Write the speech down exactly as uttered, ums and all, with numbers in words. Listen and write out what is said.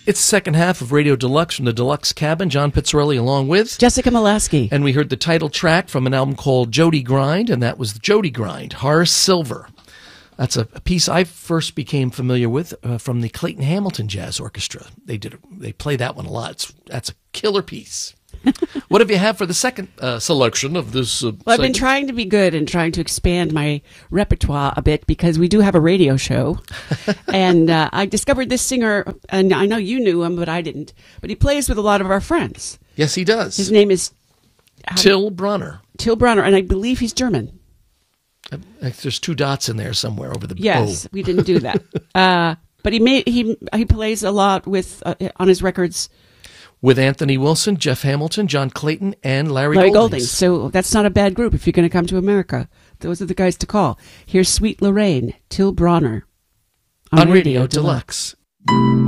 It's the second half of Radio Deluxe from the Deluxe Cabin. John Pizzarelli along with Jessica Molaski. And we heard the title track from an album called Jody Grind, and that was Jody Grind, Horace Silver. That's a, a piece I first became familiar with uh, from the Clayton Hamilton Jazz Orchestra. They did they play that one a lot. It's, that's a killer piece. What have you had for the second uh, selection of this? Uh, well, I've been trying to be good and trying to expand my repertoire a bit because we do have a radio show. and uh, I discovered this singer, and I know you knew him, but I didn't. But he plays with a lot of our friends. Yes, he does. His name is Till Bronner. Till Bronner, and I believe he's German. There's two dots in there somewhere over the yes, O. we didn't do that. uh, but he made he he plays a lot with uh, on his records with Anthony Wilson, Jeff Hamilton, John Clayton, and Larry, Larry Goldings. Goldings. So that's not a bad group if you're going to come to America. Those are the guys to call. Here's Sweet Lorraine, Till Bronner on, on Radio, Radio Deluxe. Deluxe.